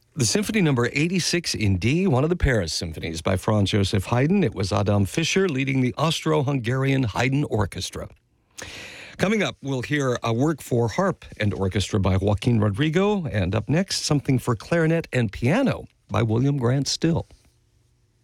The Symphony Number 86 in D, one of the Paris symphonies by Franz Joseph Haydn. It was Adam Fischer leading the Austro-Hungarian Haydn Orchestra. Coming up, we'll hear a work for harp and orchestra by Joaquin Rodrigo, and up next, something for clarinet and piano by William Grant Still.